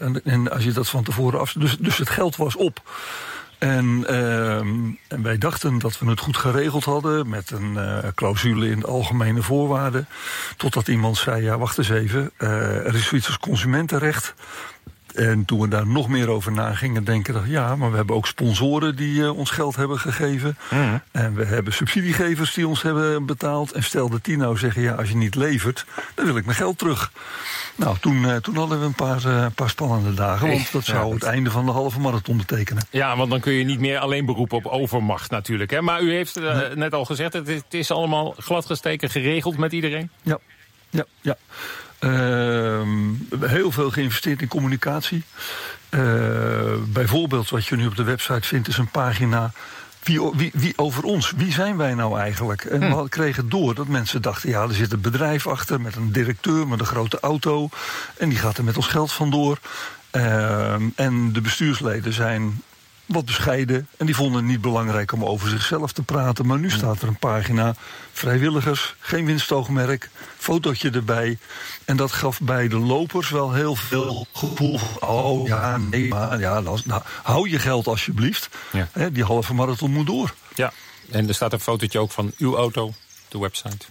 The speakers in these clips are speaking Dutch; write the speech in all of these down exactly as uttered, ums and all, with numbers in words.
en, en als je dat van tevoren af... Dus, dus het geld was op. En, uh, en wij dachten dat we het goed geregeld hadden met een uh, clausule in de algemene voorwaarden. Totdat iemand zei, ja, wacht eens even, uh, er is zoiets als consumentenrecht. En toen we daar nog meer over na gingen denken, dacht ja, maar we hebben ook sponsoren die uh, ons geld hebben gegeven. Mm. En we hebben subsidiegevers die ons hebben betaald. En stel dat die nou zeggen, ja, als je niet levert, dan wil ik mijn geld terug. Nou, toen, uh, toen hadden we een paar, uh, paar spannende dagen, want dat zou ja, het einde van de halve marathon betekenen. Ja, want dan kun je niet meer alleen beroepen op overmacht natuurlijk. Hè? Maar u heeft uh, nee. net al gezegd, het is, het is allemaal gladgesteken geregeld met iedereen? Ja, ja, ja. Uh, heel veel geïnvesteerd in communicatie. Uh, bijvoorbeeld wat je nu op de website vindt is een pagina... Wie, wie, wie over ons? Wie zijn wij nou eigenlijk? En hm. we kregen door dat mensen dachten... ja, er zit een bedrijf achter met een directeur met een grote auto... en die gaat er met ons geld vandoor. Uh, en de bestuursleden zijn... wat bescheiden. En die vonden het niet belangrijk om over zichzelf te praten. Maar nu staat er een pagina. Vrijwilligers, geen winstoogmerk. Fotootje erbij. En dat gaf bij de lopers wel heel veel gevoel. Oh ja, nee, maar ja, nou, hou je geld alsjeblieft. Ja. He, die halve marathon moet door. Ja, en er staat een fotootje ook van uw auto op de website.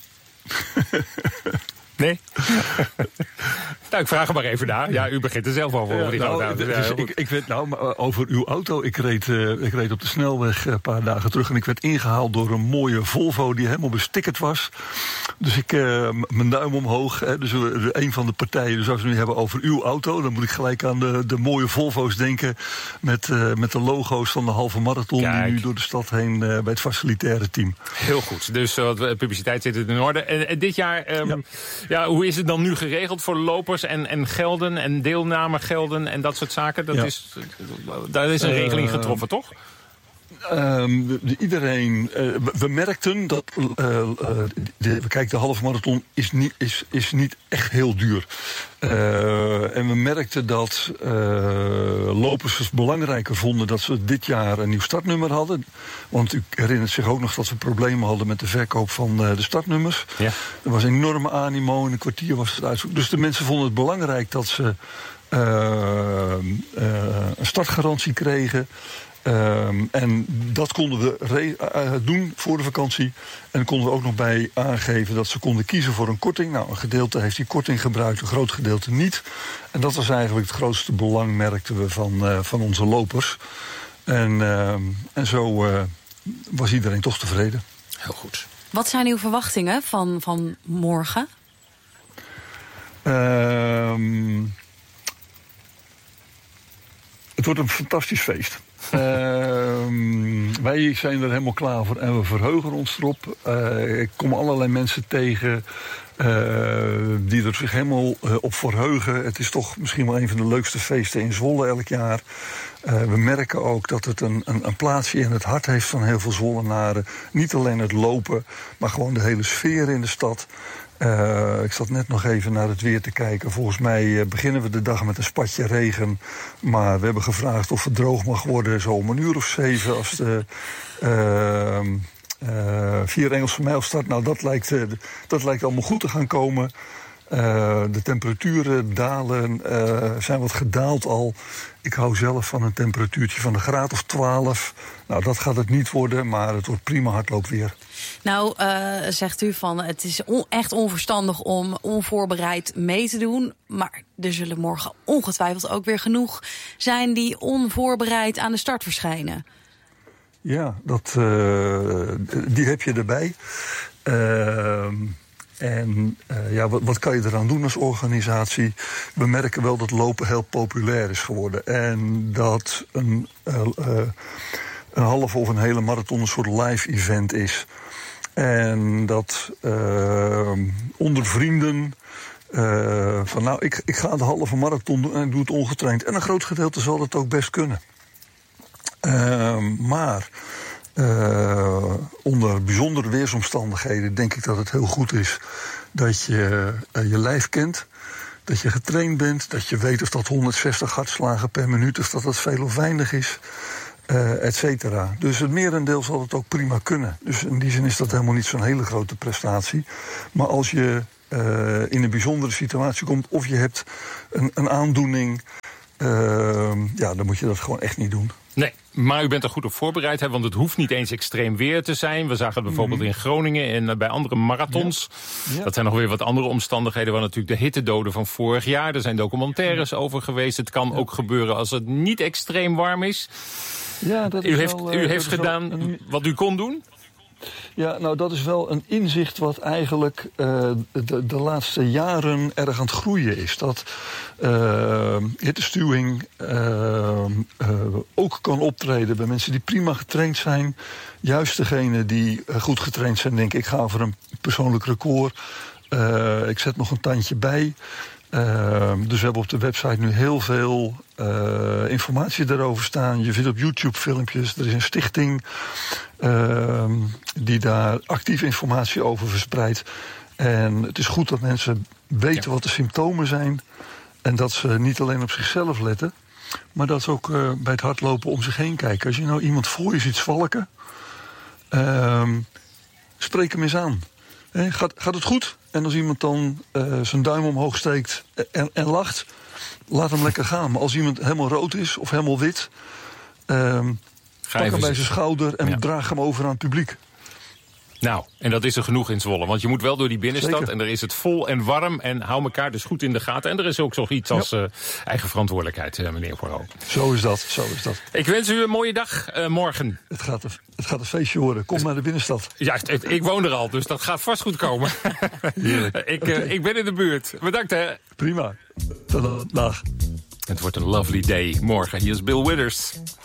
Nee? Nou, ik vraag er maar even naar. Ja, u begint er zelf over, over die ja, nou, auto. Dus ja, ik, ik weet nou maar over uw auto. Ik reed, uh, ik reed op de snelweg een paar dagen terug... en ik werd ingehaald door een mooie Volvo die helemaal bestickerd was. Dus ik, uh, mijn duim omhoog. Hè, dus uh, een van de partijen, dus als we het nu hebben over uw auto... dan moet ik gelijk aan de, de mooie Volvo's denken... Met, uh, met de logo's van de halve marathon... Kijk. Die nu door de stad heen uh, bij het facilitaire team. Heel goed, dus uh, publiciteit zit in orde. En, en dit jaar... Um, ja. Ja, hoe is het dan nu geregeld voor lopers en, en gelden en deelnamegelden en dat soort zaken? Dat ja. is, daar is een uh, regeling getroffen, toch? Um, de, iedereen, uh, we merkten dat, uh, uh, de, kijk, de halve marathon is niet, is, is niet echt heel duur. Uh, en we merkten dat uh, lopers het belangrijker vonden dat ze dit jaar een nieuw startnummer hadden. Want u herinnert zich ook nog dat we problemen hadden met de verkoop van uh, de startnummers. Ja. Er was een enorme animo, in een kwartier was het uitzoek. Dus de mensen vonden het belangrijk dat ze uh, uh, een startgarantie kregen. Um, en dat konden we re- uh, doen voor de vakantie. En dan konden we ook nog bij aangeven dat ze konden kiezen voor een korting. Nou, een gedeelte heeft die korting gebruikt, een groot gedeelte niet. En dat was eigenlijk het grootste belang, merkten we, van, uh, van onze lopers. En, uh, en zo uh, was iedereen toch tevreden. Heel goed. Wat zijn uw verwachtingen van, van morgen? Uh, het wordt een fantastisch feest. Uh, wij zijn er helemaal klaar voor en we verheugen ons erop. Uh, ik kom allerlei mensen tegen uh, die er zich helemaal uh, op verheugen. Het is toch misschien wel een van de leukste feesten in Zwolle elk jaar. Uh, we merken ook dat het een, een, een plaatsje in het hart heeft van heel veel Zwollenaren. Niet alleen het lopen, maar gewoon de hele sfeer in de stad. Uh, ik zat net nog even naar het weer te kijken. Volgens mij uh, beginnen we de dag met een spatje regen. Maar we hebben gevraagd of het droog mag worden zo om een uur of zeven als de uh, uh, vier Engelse mijl start. Nou, dat lijkt, uh, dat lijkt allemaal goed te gaan komen. Uh, de temperaturen dalen, uh, zijn wat gedaald al. Ik hou zelf van een temperatuurtje van een graad of twaalf. Nou, dat gaat het niet worden, maar het wordt prima hardloopweer. Nou, uh, zegt u van het is on- echt onverstandig om onvoorbereid mee te doen. Maar er zullen morgen ongetwijfeld ook weer genoeg zijn die onvoorbereid aan de start verschijnen. Ja, dat, uh, die heb je erbij. Uh, En uh, ja, wat, wat kan je eraan doen als organisatie? We merken wel dat lopen heel populair is geworden. En dat een, uh, uh, een halve of een hele marathon een soort live event is. En dat uh, onder vrienden... Uh, van nou, ik, ik ga de halve marathon doen en ik doe het ongetraind. En een groot gedeelte zal dat ook best kunnen. Uh, maar... Uh, onder bijzondere weersomstandigheden denk ik dat het heel goed is dat je uh, je lijf kent, dat je getraind bent, dat je weet of dat honderdzestig hartslagen per minuut, of dat dat veel of weinig is, uh, et cetera. Dus het merendeel zal het ook prima kunnen. Dus in die zin is dat helemaal niet zo'n hele grote prestatie. Maar als je uh, in een bijzondere situatie komt, of je hebt een, een aandoening Uh, ja, dan moet je dat gewoon echt niet doen. Nee, maar u bent er goed op voorbereid, hè, want het hoeft niet eens extreem weer te zijn. We zagen het bijvoorbeeld mm. in Groningen en bij andere marathons. Ja. Ja. Dat zijn nog weer wat andere omstandigheden, waar natuurlijk de hittedoden van vorig jaar. Er zijn documentaires ja. over geweest. Het kan ja. ook gebeuren als het niet extreem warm is. Ja, dat is u heeft, wel, uh, u heeft gedaan een... wat u kon doen? Ja, nou dat is wel een inzicht wat eigenlijk uh, de, de laatste jaren erg aan het groeien is. Dat uh, hittestuwing uh, uh, ook kan optreden bij mensen die prima getraind zijn. Juist degene die uh, goed getraind zijn, denk ik, ik ga voor een persoonlijk record. Uh, ik zet nog een tandje bij. Uh, dus we hebben op de website nu heel veel uh, informatie daarover staan. Je vindt op YouTube filmpjes. Er is een stichting uh, die daar actief informatie over verspreidt. En het is goed dat mensen weten ja. wat de symptomen zijn. En dat ze niet alleen op zichzelf letten, maar dat ze ook uh, bij het hardlopen om zich heen kijken. Als je nou iemand voor je ziet valken, uh, spreek hem eens aan. He, gaat, gaat het goed? En als iemand dan uh, zijn duim omhoog steekt en, en lacht, laat hem lekker gaan. Maar als iemand helemaal rood is of helemaal wit, uh, pak hem bij zijn schouder en ja. draag hem over aan het publiek. Nou, en dat is er genoeg in Zwolle. Want je moet wel door die binnenstad. Zeker. En er is het vol en warm. En hou elkaar dus goed in de gaten. En er is ook zoiets als ja. uh, eigen verantwoordelijkheid, uh, meneer Poirot. Zo is dat, zo is dat. Ik wens u een mooie dag uh, morgen. Het gaat, een, het gaat een feestje worden. Kom naar de binnenstad. Ja, het, ik woon er al, dus dat gaat vast goed komen. ik, uh, okay. ik ben in de buurt. Bedankt, hè. Prima. Tot dag. Het wordt een lovely day morgen. Hier is Bill Withers.